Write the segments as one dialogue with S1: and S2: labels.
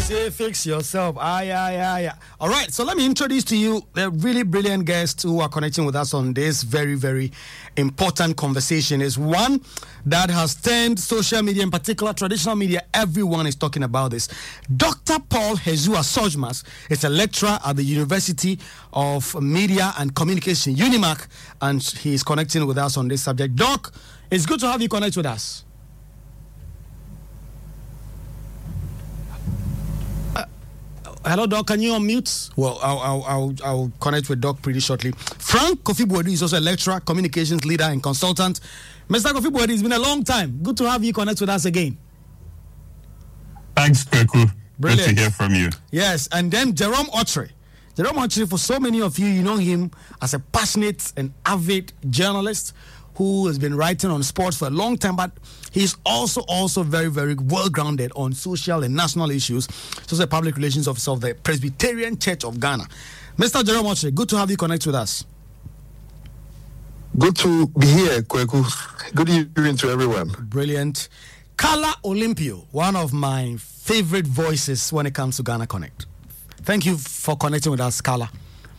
S1: say fix yourself. All right, so let me introduce to you the really brilliant guests who are connecting with us on this very, very important conversation. Is one that has turned social media, in particular traditional media, everyone is talking about this. Dr. Paul Hezua Sojmas is a lecturer at the University of Media and Communication, UNIMAC, and he is connecting with us on this subject. Doc, it's good to have you connect with us. Hello, Doc. Can you unmute? Well, I'll connect with Doc pretty shortly. Frank Kofi Boadu is also a lecturer, communications leader, and consultant. Mr. Kofi Boadu, it's been a long time. Good to have you connect with us again.
S2: Thanks, Kweku.
S1: Brilliant.
S2: Good to hear from you.
S1: Yes, and then Jerome Otri. Jerome Otri, for so many of you, you know him as a passionate and avid journalist who has been writing on sports for a long time, but he's also very, very well-grounded on social and national issues. So he's a public relations officer of the Presbyterian Church of Ghana. Mr. Jerome Otri, good to have you connect with us.
S3: Good to be here, Kweku. Good evening to everyone.
S1: Brilliant. Carla Olympio, one of my favorite voices when it comes to Ghana Connect. Thank you for connecting with us, Carla.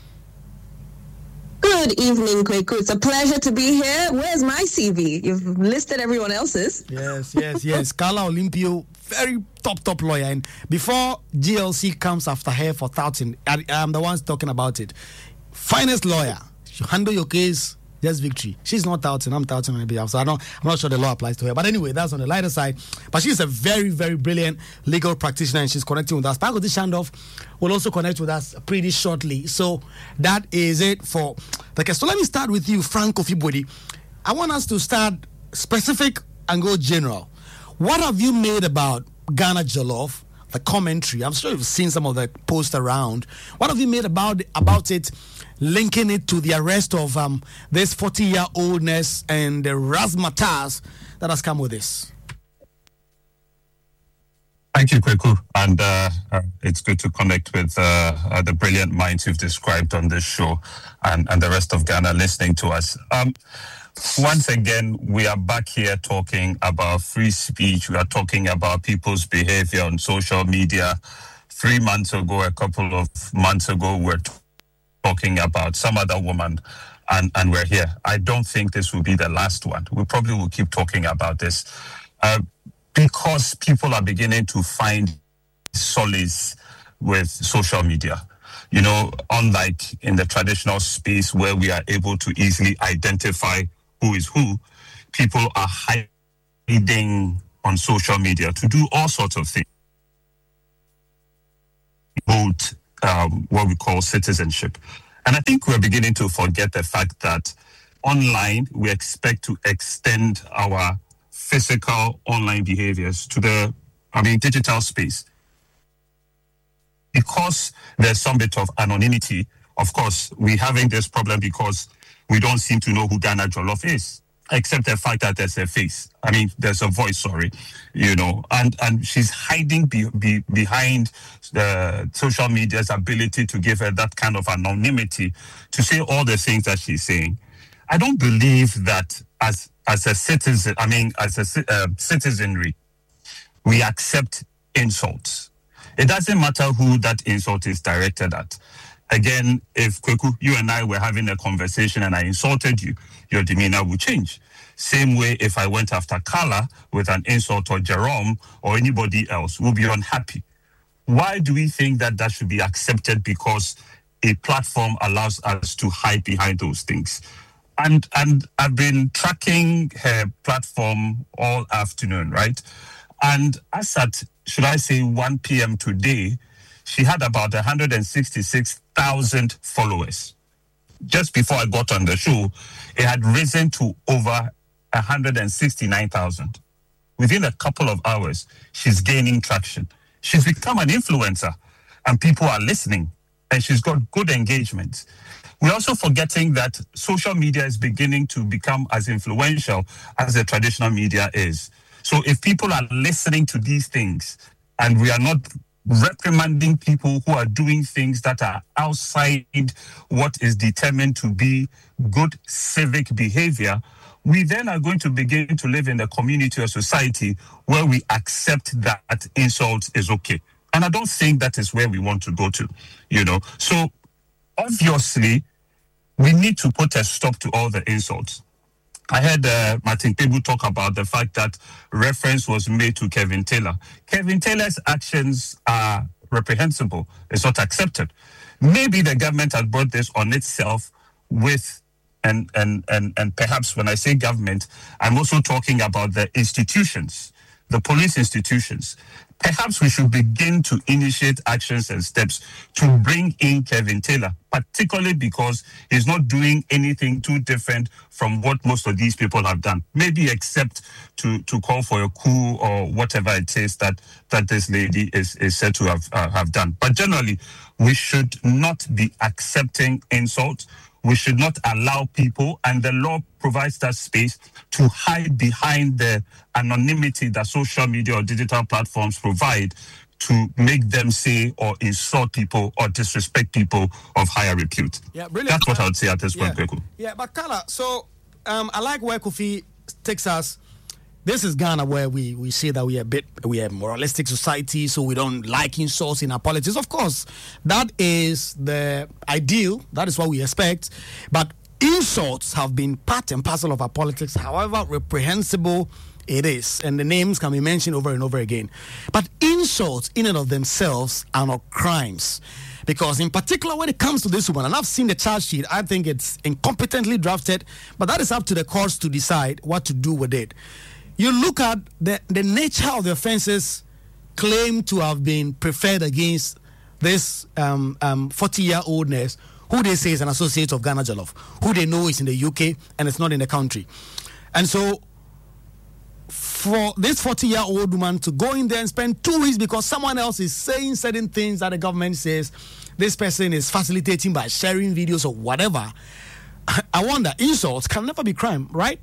S4: Good evening, Kweku. It's a pleasure to be here. Where's my CV? You've listed everyone else's.
S1: Yes. Carla Olympio, very top lawyer. And before GLC comes after her for touting, I'm the ones talking about it. Finest lawyer. You handle your case, just victory. She's not touting. I'm touting on her behalf. So I'm not sure the law applies to her. But anyway, that's on the lighter side. But she's a very, very brilliant legal practitioner, and she's connecting with us. Pagodi Shandov will also connect with us pretty shortly. So that is it for the case. So let me start with you, Frank Kofi Boadu. I want us to start specific and go general. What have you made about Ghana Jollof, the commentary? I'm sure you've seen some of the posts around. What have you made about it, linking it to the arrest of this 40-year-oldness and the razzmatazz that has come with this?
S2: Thank you, Kweku. And it's good to connect with the brilliant minds you've described on this show and the rest of Ghana listening to us. Once again, we are back here talking about free speech. We are talking about people's behavior on social media. 3 months ago, a couple of months ago, we're talking about some other woman, and we're here. I don't think this will be the last one. We probably will keep talking about this because people are beginning to find solace with social media. You know, unlike in the traditional space where we are able to easily identify who is who, people are hiding on social media to do all sorts of things. Vote, what we call citizenship. And I think we're beginning to forget the fact that online, we expect to extend our physical online behaviors to the, digital space. Because there's some bit of anonymity, of course, we're having this problem because we don't seem to know who Ghana Jollof is, except the fact that there's a face. There's a voice, and she's hiding behind the social media's ability to give her that kind of anonymity to say all the things that she's saying. I don't believe that as a citizen, citizenry, we accept insults. It doesn't matter who that insult is directed at. Again, if Kweku, you and I were having a conversation and I insulted you, your demeanor would change. Same way, if I went after Carla with an insult or Jerome or anybody else, we'll be unhappy. Why do we think that should be accepted because a platform allows us to hide behind those things? And I've been tracking her platform all afternoon, right? And as at, 1 p.m. today, she had about 166,000 followers. Just before I got on the show, it had risen to over 169,000. Within a couple of hours, she's gaining traction. She's become an influencer, and people are listening, and she's got good engagement. We're also forgetting that social media is beginning to become as influential as the traditional media is. So if people are listening to these things, and we are not reprimanding people who are doing things that are outside what is determined to be good civic behavior, we then are going to begin to live in a community or society where we accept that insult is okay. And I don't think that is where we want to go to, So obviously, we need to put a stop to all the insults. I heard Martin Kpebu talk about the fact that reference was made to Kevin Taylor. Kevin Taylor's actions are reprehensible. It's not accepted. Maybe the government has brought this on itself with, and perhaps when I say government, I'm also talking about the institutions, the police institutions. Perhaps we should begin to initiate actions and steps to bring in Kevin Taylor, particularly because he's not doing anything too different from what most of these people have done, maybe except to call for a coup or whatever it is that this lady is said to have done. But generally, we should not be accepting insults. We should not allow people, and the law provides that space, to hide behind the anonymity that social media or digital platforms provide to make them say or insult people or disrespect people of higher repute.
S1: Yeah, brilliant.
S2: That's what I would say at this point, Kweku.
S1: Yeah, but Kala, so I like where Kofi takes us. This is Ghana, where we say that we are a moralistic society, so we don't like insults in our politics. Of course, that is the ideal. That is what we expect. But insults have been part and parcel of our politics, however reprehensible it is. And the names can be mentioned over and over again. But insults in and of themselves are not crimes. Because in particular, when it comes to this woman, and I've seen the charge sheet, I think it's incompetently drafted, but that is up to the courts to decide what to do with it. You look at the nature of the offences claimed to have been preferred against this 40-year-old nurse, who they say is an associate of Ghana Jollof, who they know is in the UK and it's not in the country. And so for this 40-year-old woman to go in there and spend 2 weeks because someone else is saying certain things that the government says this person is facilitating by sharing videos or whatever, I wonder, insults can never be crime, right?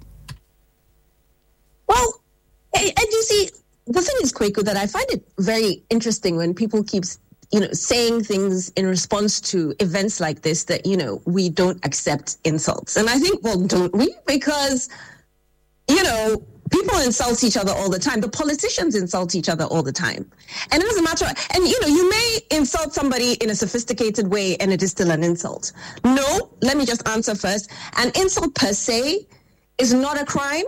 S4: Well, and you see, the thing is, Kweku, that I find it very interesting when people keep, saying things in response to events like this that, we don't accept insults. And I think, well, don't we? Because, people insult each other all the time. The politicians insult each other all the time. And it doesn't matter. And, you may insult somebody in a sophisticated way and it is still an insult. No, let me just answer first. An insult per se is not a crime.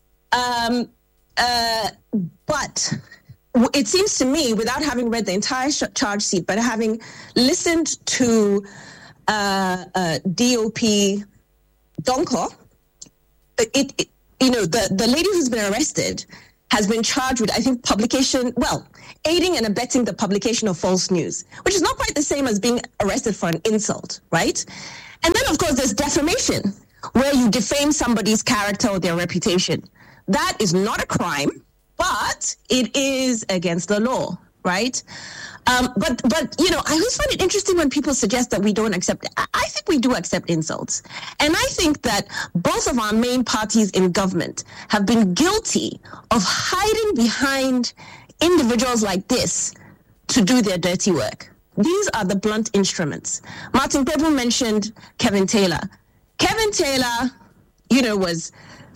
S4: But it seems to me, without having read the entire charge sheet, but having listened to DOP Donko, the lady who's been arrested has been charged with, I think, aiding and abetting the publication of false news, which is not quite the same as being arrested for an insult, right? And then, of course, there's defamation, where you defame somebody's character or their reputation. That is not a crime, but it is against the law, right? But I always find it interesting when people suggest that we don't accept. I think we do accept insults. And I think that both of our main parties in government have been guilty of hiding behind individuals like this to do their dirty work. These are the blunt instruments. Martin Kpebu mentioned Kevin Taylor. Kevin Taylor, was,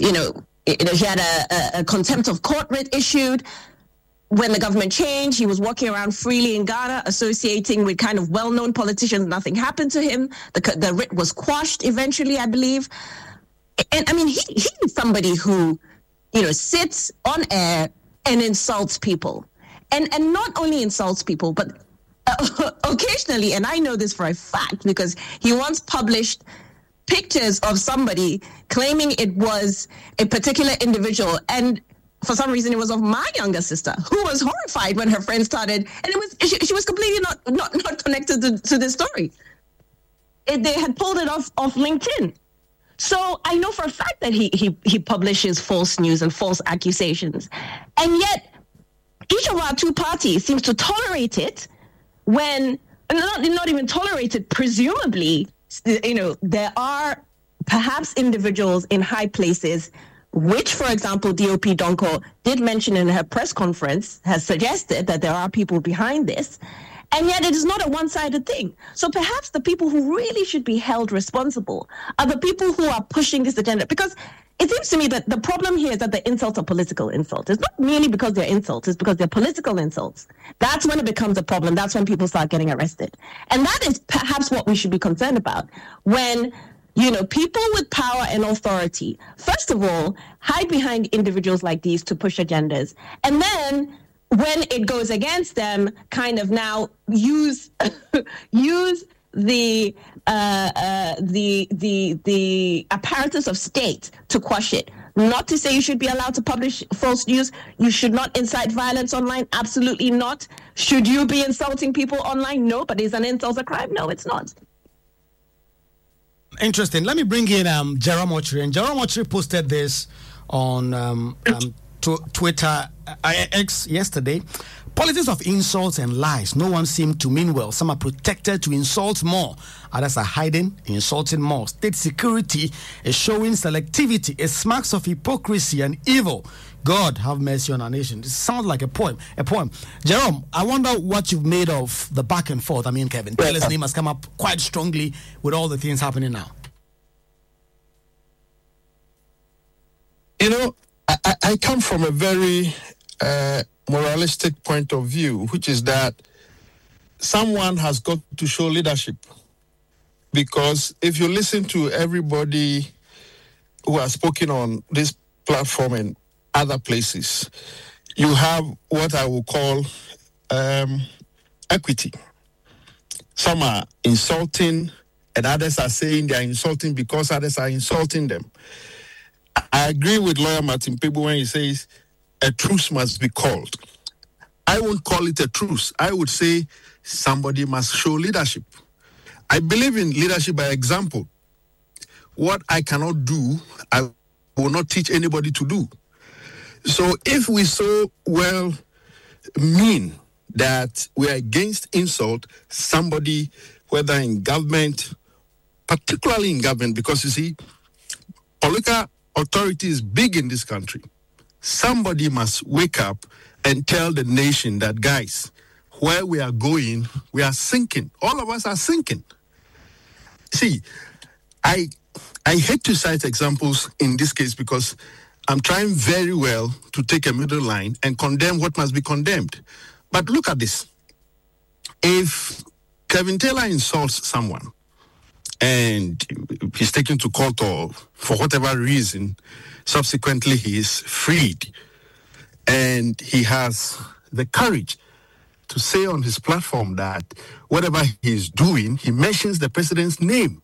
S4: he had a contempt of court writ issued. When the government changed, he was walking around freely in Ghana, associating with kind of well-known politicians. Nothing happened to him. The writ was quashed eventually, I believe. And I mean, he's somebody who, sits on air and insults people. And not only insults people, but occasionally, and I know this for a fact because he once published pictures of somebody claiming it was a particular individual, and for some reason it was of my younger sister, who was horrified when her friend started, and she was completely not connected to this story. They had pulled it off LinkedIn. So I know for a fact that he publishes false news and false accusations, and yet each of our two parties seems to tolerate it when not even tolerate it. Presumably, there are perhaps individuals in high places, which, for example, DOP Donko did mention in her press conference, has suggested that there are people behind this, and yet it is not a one-sided thing. So perhaps the people who really should be held responsible are the people who are pushing this agenda. Because it seems to me that the problem here is that the insults are political insults. It's not merely because they're insults, it's because they're political insults. That's when it becomes a problem. That's when people start getting arrested. And that is perhaps what we should be concerned about. When, people with power and authority, first of all, hide behind individuals like these to push agendas. And then when it goes against them, kind of now use the apparatus of state to quash it. Not to say you should be allowed to publish false news. You should not incite violence online. Absolutely not. Should you be insulting people online? No, but is an insult a crime? No, it's not.
S1: Interesting. Let me bring in Jerome Ochiri. And Jerome Ochiri posted this on Twitter, X yesterday. Politics of insults and lies. No one seemed to mean well. Some are protected to insult more. Others are hiding, insulting more. State security is showing selectivity. It smacks of hypocrisy and evil. God have mercy on our nation. This sounds like a poem. Jerome, I wonder what you've made of the back and forth. I mean, Kevin Taylor's name has come up quite strongly with all the things happening now.
S3: I come from a very moralistic point of view, which is that someone has got to show leadership. Because if you listen to everybody who has spoken on this platform and other places, you have what I will call equity. Some are insulting, and others are saying they are insulting because others are insulting them. I agree with lawyer Martin Pebo when he says a truce must be called. I won't call it a truce. I would say somebody must show leadership. I believe in leadership by example. What I cannot do, I will not teach anybody to do. So if we so well mean that we are against insult, somebody, whether in government, particularly in government, because you see, political authority is big in this country. Somebody must wake up and tell the nation that, guys, where we are going, we are sinking. All of us are sinking. See, I hate to cite examples in this case because I'm trying very well to take a middle line and condemn what must be condemned. But look at this. If Kevin Taylor insults someone and he's taken to court or for whatever reason, subsequently he is freed and he has the courage to say on his platform that whatever he's doing, he mentions the president's name.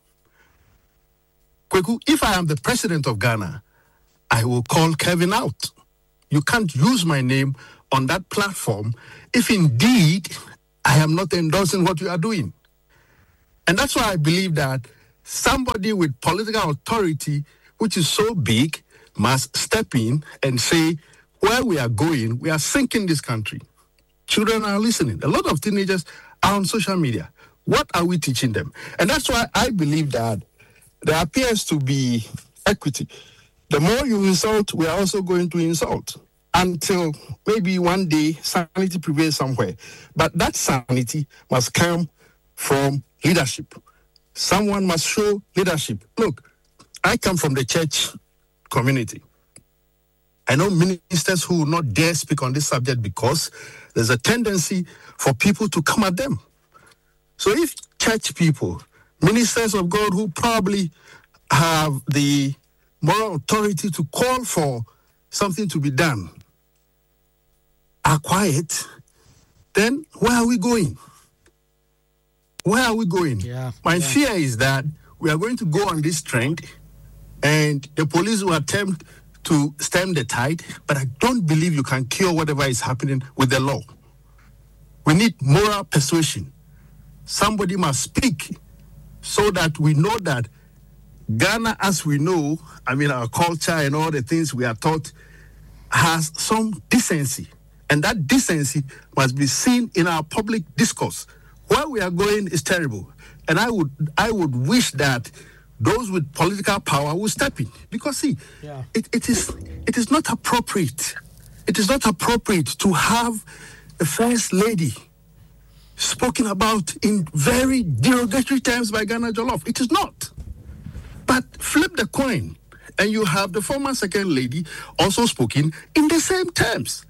S3: Kweku, if I am the president of Ghana, I will call Kevin out. You can't use my name on that platform if indeed I am not endorsing what you are doing. And that's why I believe that somebody with political authority, which is so big, must step in and say, where we are going, we are sinking this country. Children are listening. A lot of teenagers are on social media. What are we teaching them? And that's why I believe that there appears to be equity. The more you insult, we are also going to insult until maybe one day sanity prevails somewhere. But that sanity must come from leadership. Someone must show leadership. Look, I come from the church community. I know ministers who will not dare speak on this subject because there's a tendency for people to come at them. So if church people, ministers of God who probably have the moral authority to call for something to be done are quiet, then where are we going? Where are we going? My fear is that we are going to go on this trend and the police will attempt to stem the tide, but I don't believe you can cure whatever is happening with the law. We need moral persuasion. Somebody must speak so that we know that Ghana, as we know, our culture and all the things we are taught, has some decency. And that decency must be seen in our public discourse. Where we are going is terrible. And I would wish that those with political power will step in. Because see, it is not appropriate. It is not appropriate to have a first lady spoken about in very derogatory terms by Ghana Jollof. It is not. But flip the coin and you have the former second lady also speaking in the same terms.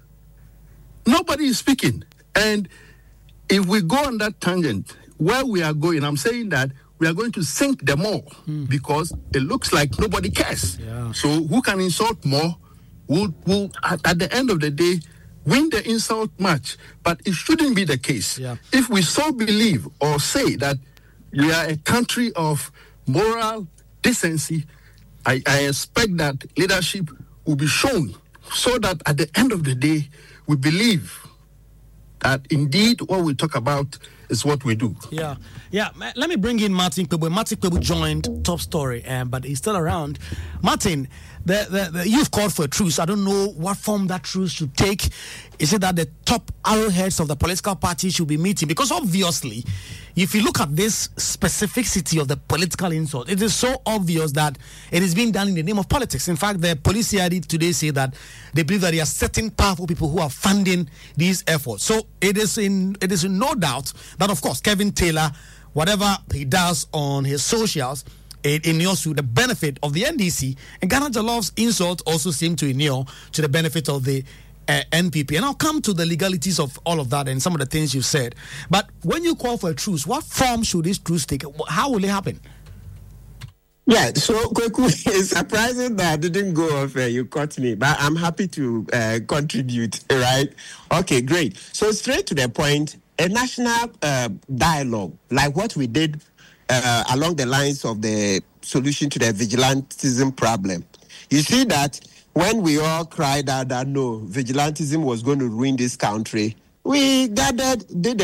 S3: Nobody is speaking. And if we go on that tangent, where we are going, I'm saying that we are going to sink them all because it looks like nobody cares.
S1: Yeah.
S3: So who can insult more will at the end of the day win the insult match. But it shouldn't be the case.
S1: Yeah.
S3: If we so believe or say that we are a country of moral decency, I expect that leadership will be shown so that at the end of the day, we believe that indeed what we talk about is what we do.
S1: Yeah. Let me bring in Martin Kpebu. Martin Kpebu joined Top Story, but he's still around. Martin, you've called for a truce. I don't know what form that truce should take. Is it that the top arrowheads of the political parties should be meeting? Because obviously, if you look at this specificity of the political insult, it is so obvious that it is being done in the name of politics. In fact, the police CID today say that they believe that there are certain powerful people who are funding these efforts. So it is in no doubt that, of course, Kevin Taylor, whatever he does on his socials, it inures to the benefit of the NDC, and Ghana Jolloff's insult also seem to inure to the benefit of the NPP. And I'll come to the legalities of all of that and some of the things you've said. But when you call for a truce, what form should this truce take? How will it happen?
S5: Yeah, so Kweku, it's surprising that I didn't go off. You caught me, but I'm happy to contribute, right? Okay, great. So straight to the point, a national dialogue, like what we did along the lines of the solution to the vigilantism problem. You see that when we all cried out that no, vigilantism was going to ruin this country, we gathered, did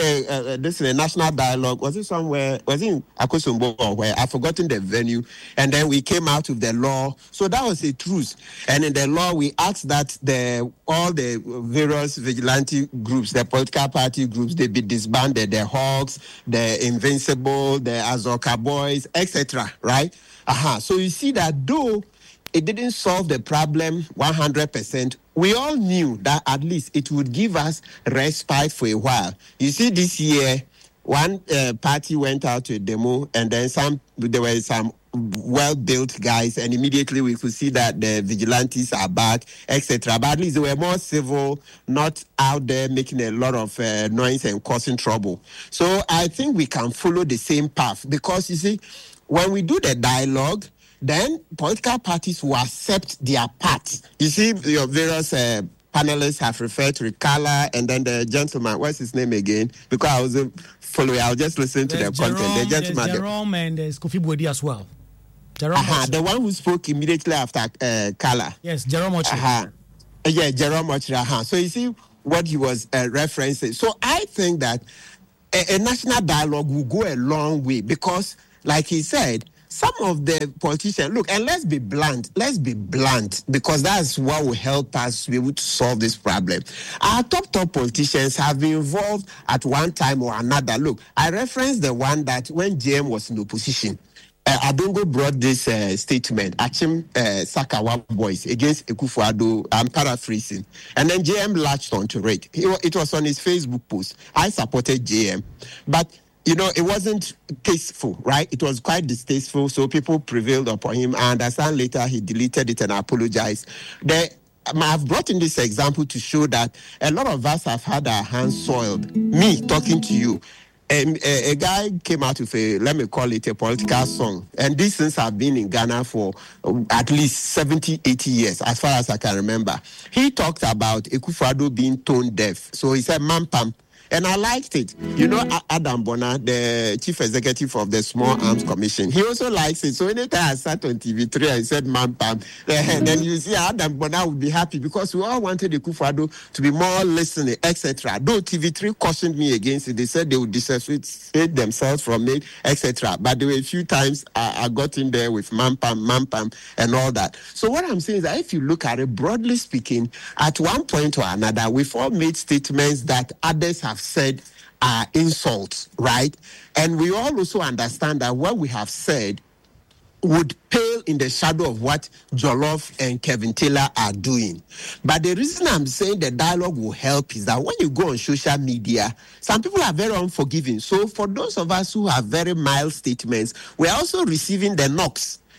S5: a national dialogue. Was it somewhere? Was it in Akosombo or where? I've forgotten the venue. And then we came out with the law. So that was a truce. And in the law, we asked that all the various vigilante groups, the political party groups, they be disbanded. The Hawks, the Invincible, the Azoka Boys, etc. Right? So you see that though it didn't solve the problem 100%, we all knew that at least it would give us respite for a while. You see, this year, one party went out to a demo, and then there were some well-built guys, and immediately we could see that the vigilantes are back, etc. But at least they were more civil, not out there making a lot of noise and causing trouble. So I think we can follow the same path, because you see, when we do the dialogue, then political parties will accept their part. You see, your various panelists have referred to Rikala, and then the gentleman, what's his name again? Because I was following, I was just listening to the content. The gentleman,
S1: there's Jerome, and there's Kofi Boadi as well. Jerome
S5: the one who spoke immediately after Kala.
S1: Yes, Jerome Ochre.
S5: Yeah, Jerome Ochre. So you see what he was referencing. So I think that a national dialogue will go a long way, because, like he said, some of the politicians, look, and let's be blunt, because that's what will help us be able to solve this problem. Our top politicians have been involved at one time or another. Look, I referenced the one that when JM was in opposition, Adongo brought this statement, Achim Sakawa boys against Akufo-Addo. I'm paraphrasing. And then JM latched onto it. It was on his Facebook post. I supported JM. But you know, it wasn't tasteful, right? It was quite distasteful, so people prevailed upon him. I understand later he deleted it and apologized. I've brought in this example to show that a lot of us have had our hands soiled. Me, talking to you. A guy came out with let me call it a political song. And these things have been in Ghana for at least 70, 80 years, as far as I can remember. He talked about Akufo-Addo being tone deaf. So he said, Mampam. And I liked it. You know, Adam Bona, the chief executive of the Small Arms Commission, he also likes it. So anytime I sat on TV3 and said Mampam, then you see Adam Bona would be happy, because we all wanted the Akufo-Addo to be more listening, etc. Though TV3 cautioned me against it, they said they would dissociate themselves from it, etc. But there were a few times I got in there with Mampam, and all that. So what I'm saying is that if you look at it, broadly speaking, at one point or another, we've all made statements that others have said are insults, right? And we all also understand that what we have said would pale in the shadow of what Jollof and Kevin Taylor are doing. But the reason I'm saying the dialogue will help is that when you go on social media, some people are very unforgiving. So for those of us who have very mild statements, we're also receiving the knocks.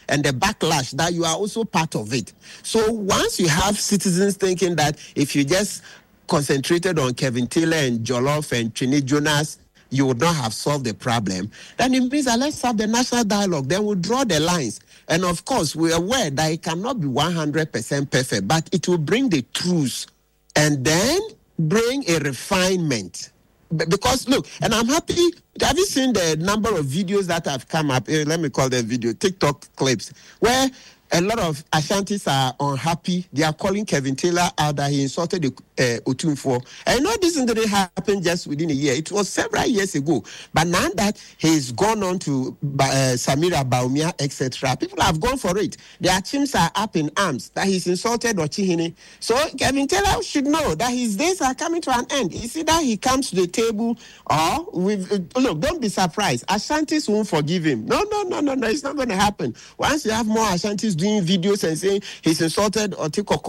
S5: and the backlash that you are also part of it. So once you have citizens thinking that if you just concentrated on Kevin Taylor and Jollof and Trini Jonas, you would not have solved the problem, then it means that let's have the national dialogue. Then we'll draw the lines. And of course, we're aware that it cannot be 100% perfect, but it will bring the truth and then bring a refinement. Because look, and I'm happy. Have you seen the number of videos that have come up? Let me call them video, TikTok clips, where a lot of Ashantis are unhappy. They are calling Kevin Taylor out that he insulted the Otumfuo. And know this didn't happen just within a year. It was several years ago. But now that he's gone on to Samira Baumia, etc., people have gone for it. Their teams are up in arms that he's insulted Ochihini. So Kevin Taylor should know that his days are coming to an end. It's either he comes to the table or look, don't be surprised. Ashantis won't forgive him. No. It's not going to happen. Once you have more Ashantis doing videos and saying he's insulted Otiko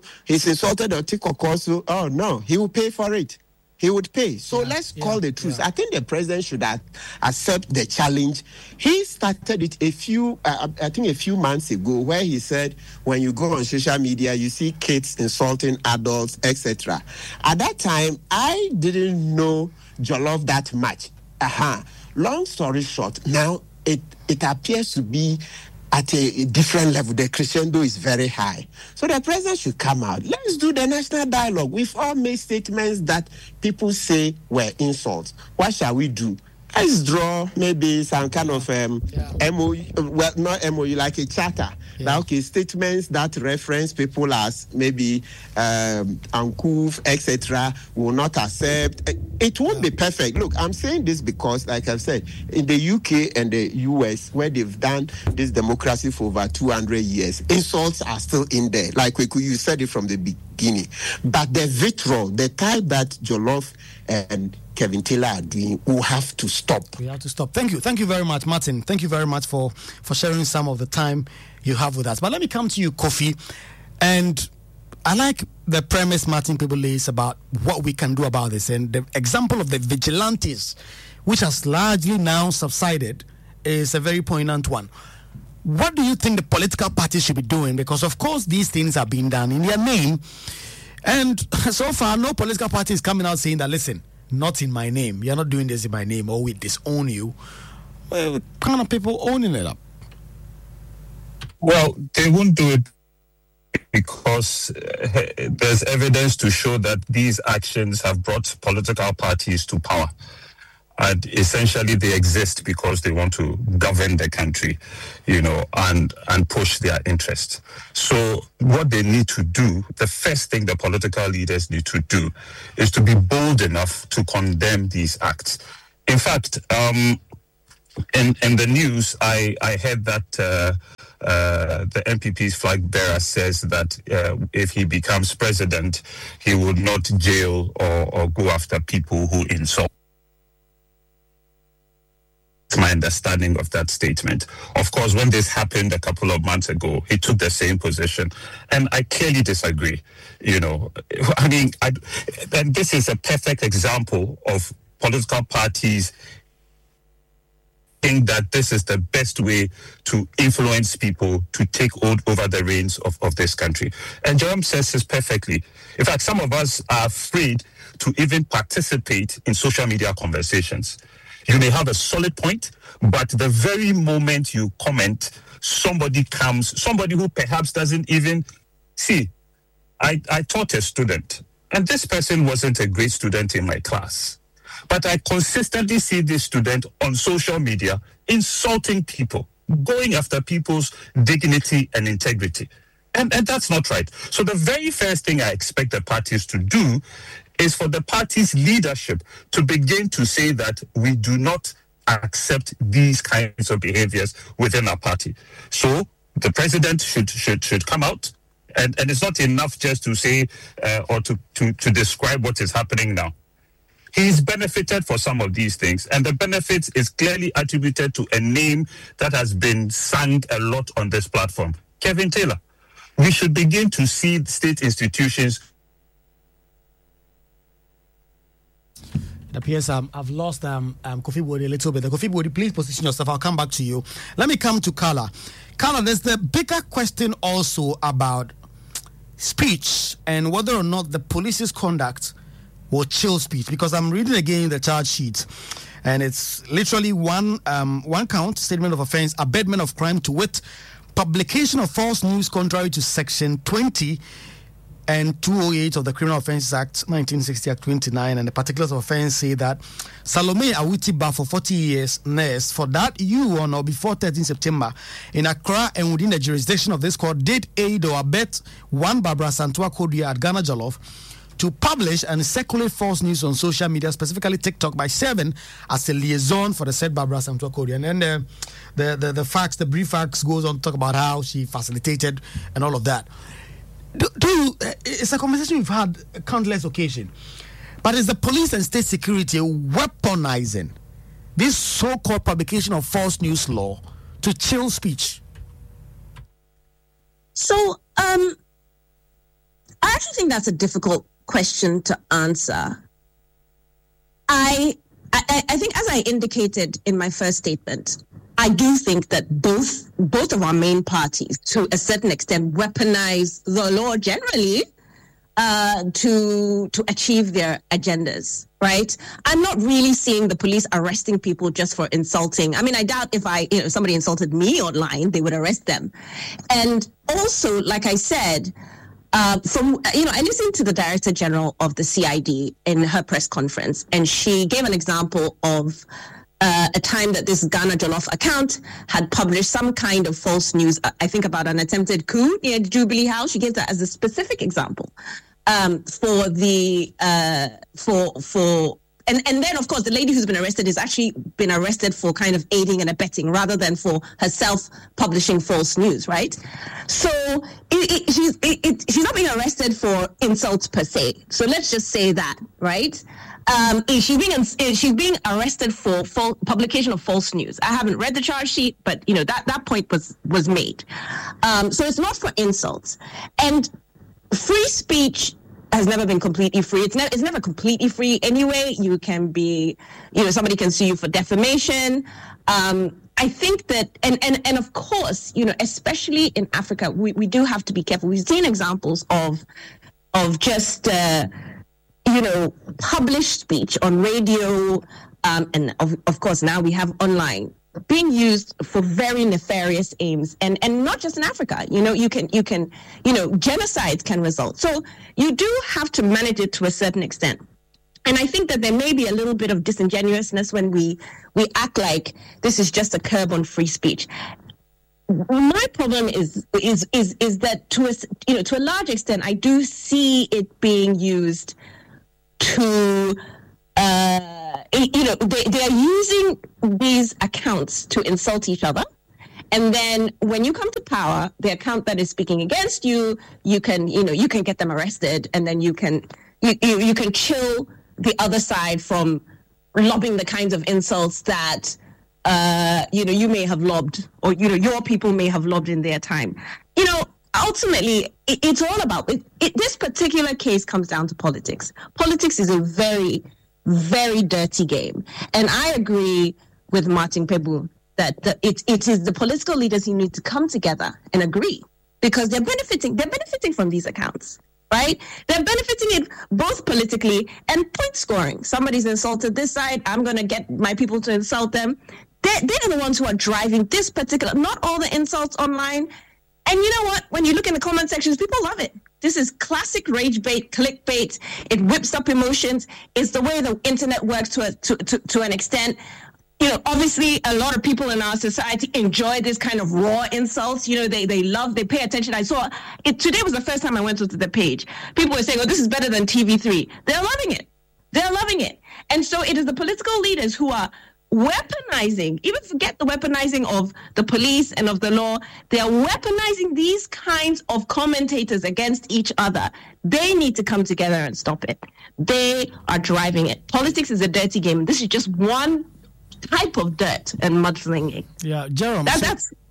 S5: Kosu, oh no, he will pay for it. He would pay. So let's call the truth. I think the president should accept the challenge. He started it a few months ago, where he said, when you go on social media, you see kids insulting adults, etc. At that time, I didn't know Jollof that much. Long story short, now it appears to be at a different level. The crescendo is very high. So the president should come out. Let's do the national dialogue. We've all made statements that people say were insults. What shall we do? Let's draw maybe some kind of MOU, well, not MOU, like a charter. That, okay, statements that reference people as maybe uncouth, etc., will not accept. It won't be perfect. Look, I'm saying this because, like I've said, in the UK and the US, where they've done this democracy for over 200 years, insults are still in there. Like you said it from the beginning. But the vitriol, the type that Jollof and Kevin Taylor are doing, will have to stop.
S1: We have to stop. Thank you very much, Martin. Thank you very much for sharing some of the time you have with us. But let me come to you, Kofi. And I like the premise Martin People lays about what we can do about this. And the example of the vigilantes, which has largely now subsided, is a very poignant one. What do you think the political parties should be doing? Because, of course, these things are being done in their name. And so far, no political party is coming out saying that, listen, not in my name. You're not doing this in my name, or we disown you. Well, what kind of people owning it up?
S2: Well, they won't do it because there's evidence to show that these actions have brought political parties to power. And essentially they exist because they want to govern the country, and push their interests. So what they need to do, the first thing the political leaders need to do, is to be bold enough to condemn these acts. In fact, in the news, I heard that the NPP's flag bearer says that if he becomes president, he would not jail or go after people who insult. My understanding of that statement. Of course, when this happened a couple of months ago, he took the same position, and I clearly disagree. And this is a perfect example of political parties think that this is the best way to influence people to take over the reins of this country. And Jerome says this perfectly. In fact, some of us are afraid to even participate in social media conversations. You may have a solid point, but the very moment you comment, somebody who perhaps doesn't even see. I taught a student, and this person wasn't a great student in my class. But I consistently see this student on social media insulting people, going after people's dignity and integrity. And that's not right. So the very first thing I expect the parties to do is for the party's leadership to begin to say that we do not accept these kinds of behaviors within our party. So the president should come out, and it's not enough just to say or to describe what is happening now. He's benefited for some of these things, and the benefits is clearly attributed to a name that has been sung a lot on this platform, Kevin Taylor. We should begin to see state institutions.
S1: It appears I've lost Kofi Bodi a little bit. Kofi Bodi, please position yourself. I'll come back to you. Let me come to Carla. Carla, there's the bigger question also about speech and whether or not the police's conduct will chill speech, because I'm reading again the charge sheet, and it's literally one count, statement of offense, abetment of crime, to wit, publication of false news contrary to section 20 and 208 of the Criminal Offences Act 1960 Act 29, and the particulars of offence say that Salome Awitiba, for 40 years, nurse, for that you on or before 13 September in Accra and within the jurisdiction of this court did aid or abet one Barbara Santua Kodia at Ghana Jollof to publish and circulate false news on social media, specifically TikTok, by serving as a liaison for the said Barbara Santua Kodia. And then the brief facts goes on to talk about how she facilitated and all of that. It's a conversation we've had countless occasions, but is the police and state security weaponizing this so-called publication of false news law to chill speech?
S4: So, I actually think that's a difficult question to answer. I think, as I indicated in my first statement, I do think that both of our main parties, to a certain extent, weaponize the law generally to achieve their agendas, right? I'm not really seeing the police arresting people just for insulting. I mean, I doubt if somebody insulted me online, they would arrest them. And also, like I said, I listened to the Director General of the CID in her press conference, and she gave an example of a time that this Ghana Jollof account had published some kind of false news, I think about an attempted coup near Jubilee House. She gave that as a specific example and then, of course, the lady who's been arrested has actually been arrested for kind of aiding and abetting rather than for herself publishing false news, right? So she's not being arrested for insults per se. So let's just say that, right? She's being arrested for publication of false news. I haven't read the charge sheet, but that point was made. So it's not for insults, and free speech has never been completely free. It's never completely free anyway. You can be, somebody can sue you for defamation. I think that, and of course, especially in Africa, we do have to be careful. We've seen examples of just published speech on radio, and of course now we have online, being used for very nefarious aims, and not just in Africa. Genocides can result. So you do have to manage it to a certain extent. And I think that there may be a little bit of disingenuousness when we act like this is just a curb on free speech. My problem is that to a large extent, I do see it being used to they are using these accounts to insult each other, and then when you come to power, the account that is speaking against you, you can get them arrested, and then you can chill the other side from lobbing the kinds of insults that you may have lobbed, or your people may have lobbed in their time. Ultimately, it's all about this particular case comes down to politics. Politics is a very, very dirty game, and I agree with Martin Pebu that it is the political leaders who need to come together and agree, because they're benefiting from these accounts, right? They're benefiting it both politically and point scoring. Somebody's insulted this side, I'm going to get my people to insult them. They're the ones who are driving this particular, not all the insults online. And you know what? When you look in the comment sections, people love it. This is classic rage bait, clickbait. It whips up emotions. It's the way the internet works to an extent. Obviously, a lot of people in our society enjoy this kind of raw insults. They pay attention. I saw it today was the first time I went to the page. People were saying, "Oh, this is better than TV3." They're loving it. And so it is the political leaders who are weaponizing, even forget the weaponizing of the police and of the law. They are weaponizing these kinds of commentators against each other. They need to come together and stop it. They are driving it. Politics is a dirty game. This is just one type of dirt and mudslinging.
S1: Yeah, Jerome.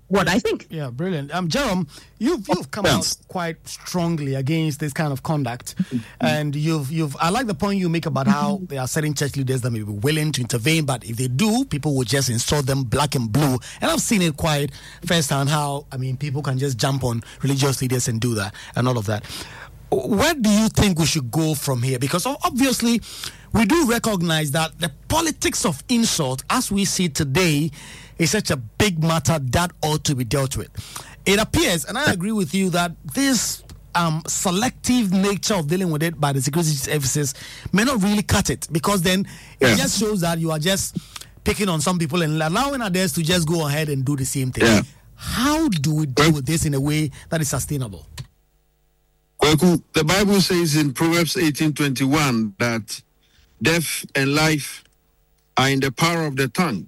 S4: what I think.
S1: Yeah, brilliant. Jerome, you've come out quite strongly against this kind of conduct, and I like the point you make about how there are certain church leaders that may be willing to intervene, but if they do, people will just insult them black and blue. And I've seen it quite firsthand how people can just jump on religious leaders and do that and all of that. Where do you think we should go from here? Because obviously, we do recognize that the politics of insult, as we see today, is such a big matter that ought to be dealt with. It appears, and I agree with you, that this selective nature of dealing with it by the security services may not really cut it, because then it just shows that you are just picking on some people and allowing others to just go ahead and do the same thing. Yeah. How do we deal with this in a way that is sustainable?
S3: Well, the Bible says in Proverbs 18:21 that death and life are in the power of the tongue,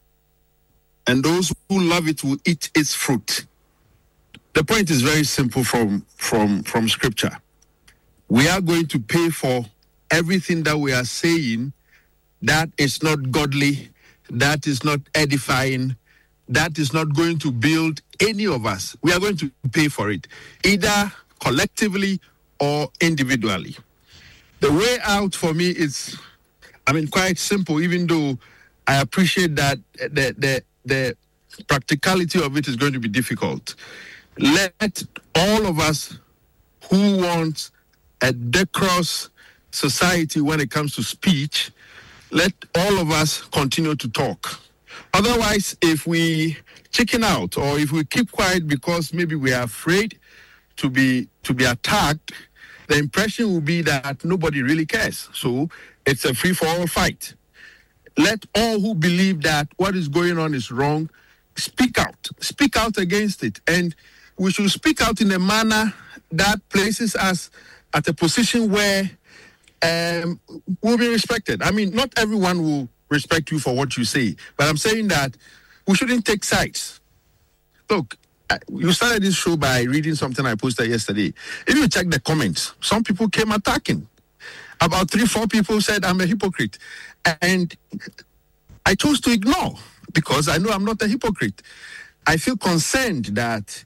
S3: and those who love it will eat its fruit. The point is very simple from Scripture. We are going to pay for everything that we are saying that is not godly, that is not edifying, that is not going to build any of us. We are going to pay for it, either collectively or individually. The way out for me is, quite simple, even though I appreciate that the practicality of it is going to be difficult. Let all of us who want a decorous society when it comes to speech, let all of us continue to talk. Otherwise, if we chicken out or if we keep quiet because maybe we are afraid to be attacked, the impression will be that nobody really cares. So it's a free-for-all fight. Let all who believe that what is going on is wrong speak out against it. And we should speak out in a manner that places us at a position where we'll be respected. Not everyone will respect you for what you say, but I'm saying that we shouldn't take sides. Look, you started this show by reading something I posted yesterday. If you check the comments, some people came attacking. About 3-4 people said I'm a hypocrite. And I chose to ignore because I know I'm not a hypocrite. I feel concerned that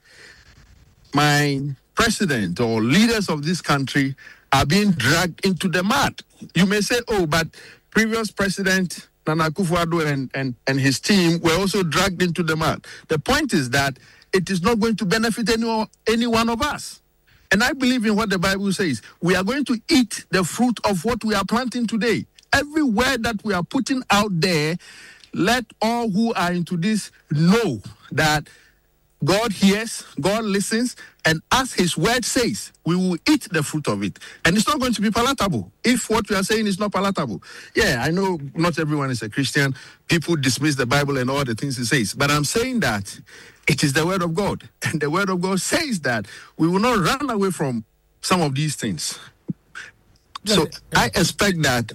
S3: my president or leaders of this country are being dragged into the mud. You may say, but previous president Nana Akufo-Addo and his team were also dragged into the mud. The point is that it is not going to benefit any one of us. And I believe in what the Bible says. We are going to eat the fruit of what we are planting today. Every word that we are putting out there, let all who are into this know that God hears, God listens, and as his word says, we will eat the fruit of it. And it's not going to be palatable if what we are saying is not palatable. Yeah, I know not everyone is a Christian. People dismiss the Bible and all the things it says. But I'm saying that it is the word of God. And the word of God says that we will not run away from some of these things. So I expect that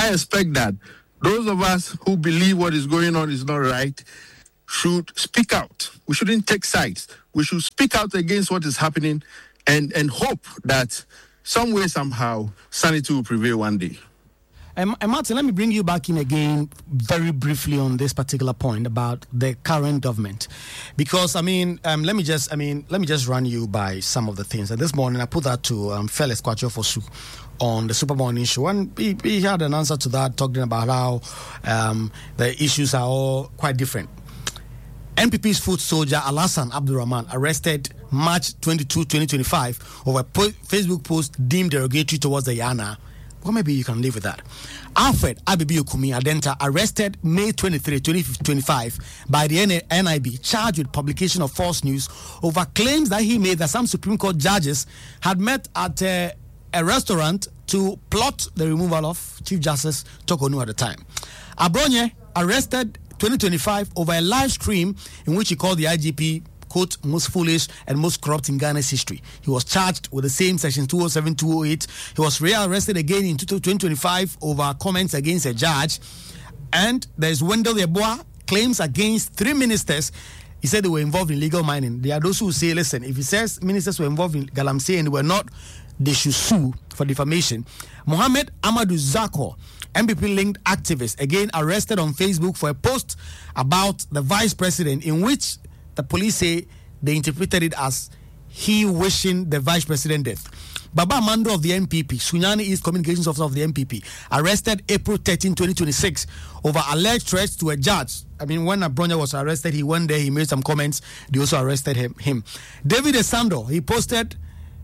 S3: those of us who believe what is going on is not right should speak out. We shouldn't take sides. We should speak out against what is happening and hope that some way, somehow, sanity will prevail one day.
S1: And Martin, let me bring you back in again very briefly on this particular point about the current government, because let me just run you by some of the things. And this morning I put that to Felix Kwacho on the Super Morning Show, and he had an answer to that, talking about how the issues are all quite different. NPP's foot soldier Alassane Abdurrahman arrested March 22, 2025 over a Facebook post deemed derogatory towards the Yana. Well, maybe you can live with that. Alfred Abibi Okumi Adenta arrested May 23, 2025 by the NIB, charged with publication of false news over claims that he made that some Supreme Court judges had met at a restaurant to plot the removal of Chief Justice Tokonu at the time. Abronye arrested 2025 over a live stream in which he called the IGP, quote, most foolish and most corrupt in Ghana's history. He was charged with the same section 207, 208. He was rearrested again in 2025 over comments against a judge. And there's Wendell Yeboah, claims against 3 ministers. He said they were involved in illegal mining. There are those who say, listen, if he says ministers were involved in Galamsey and they were not, they should sue for defamation. Mohammed Amadou Zako, MPP-linked activist, again arrested on Facebook for a post about the vice president in which the police say they interpreted it as he wishing the vice president death. Baba Mando of the MPP, Sunyani East Communications Officer of the MPP, arrested April 13, 2026 over alleged threats to a judge. I mean, when Abronya was arrested, he went there, he made some comments. They also arrested him. David Esando, he posted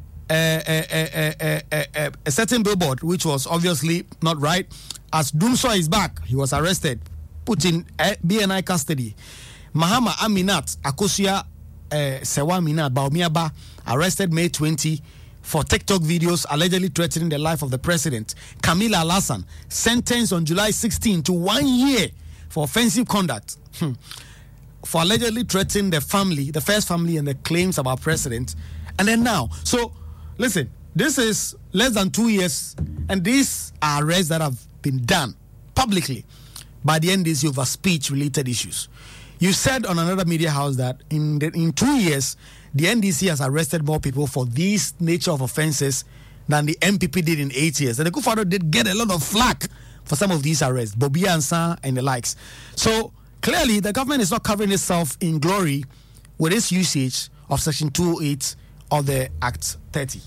S1: a certain billboard, which was obviously not right. As Dumso is back, he was arrested, put in BNI custody. Mahama Aminat Akosia Sewa Aminat Baumiaba, arrested May 20 for TikTok videos allegedly threatening the life of the president. Camila Alassan, sentenced on July 16 to 1 year for offensive conduct for allegedly threatening the family, the first family, and the claims of our president. And then now, so listen, this is less than 2 years, and these are arrests that have been done publicly by the NDC over speech-related issues. You said on another media house that in 2 years, the NDC has arrested more people for these nature of offenses than the MPP did in 8 years. And the Akufo-Addo did get a lot of flack for some of these arrests, Bobby Ansa and the likes. So clearly, the government is not covering itself in glory with its usage of Section 208 of the Act 30.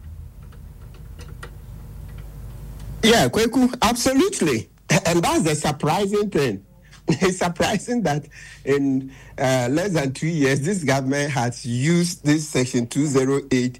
S5: Yeah, Kweku, absolutely. And that's the surprising thing. It's surprising that in less than 2 years, this government has used this Section 208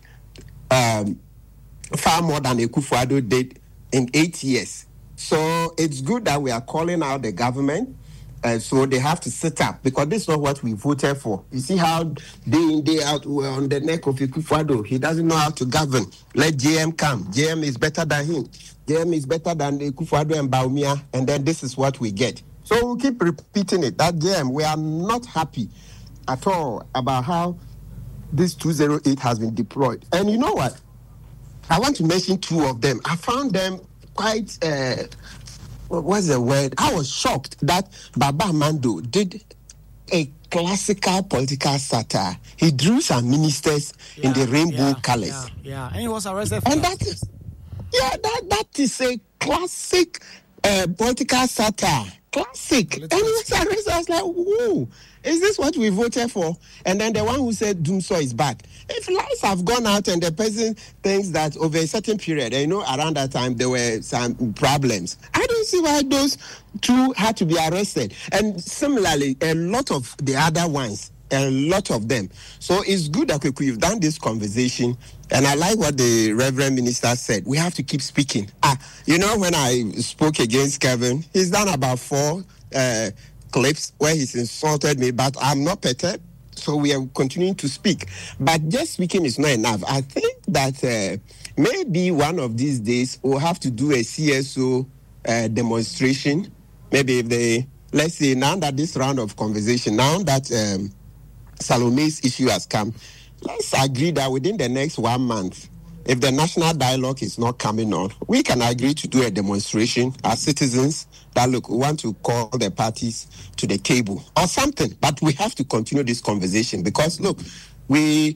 S5: far more than Akufo-Addo did in 8 years. So it's good that we are calling out the government. So they have to sit up, because this is not what we voted for. You see how day in, day out we're on the neck of Akufo-Addo. He doesn't know how to govern. Let JM come. JM is better than him. JM is better than Akufo-Addo and Bawumia. And then this is what we get. So we'll keep repeating it. That JM, we are not happy at all about how this 208 has been deployed. And you know what? I want to mention two of them. I found them quite... what's the word? I was shocked that Baba Mando did a classical political satire. He drew some ministers in the rainbow colors.
S1: Yeah, and he was arrested for
S5: and
S1: that.
S5: That is a classic political satire. Classic. And he was arrested. I was like, whoa, is this what we voted for? And then the one who said Dumso is back. If lies have gone out and the person thinks that over a certain period, around that time there were some problems, I don't see why those two had to be arrested. And similarly, a lot of the other ones, a lot of them. So it's good that we've done this conversation. And I like what the Reverend Minister said. We have to keep speaking. When I spoke against Kevin, he's done about 4 clips where he's insulted me, but I'm not perturbed. So we are continuing to speak. But just speaking is not enough. I think that maybe one of these days we'll have to do a CSO demonstration. Maybe if they, let's say, now that this round of conversation, now that Salome's issue has come, let's agree that within the next 1 month, if the national dialogue is not coming on, we can agree to do a demonstration as citizens that, look, we want to call the parties to the table or something. But we have to continue this conversation because, look, we